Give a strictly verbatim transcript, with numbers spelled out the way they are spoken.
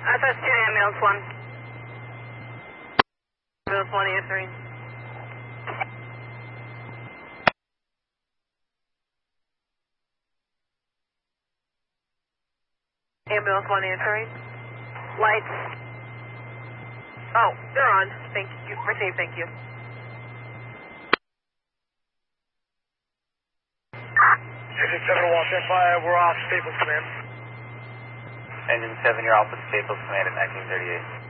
S S two, ambulance one. Ambulance one, eight three. Ambulance one, eight three. Lights. Oh, they're on. Thank you. Received, thank you. sixty-seven, Washington five, we're off Staples Command. Engine seven, you're off with Staples Command at nineteen thirty-eight.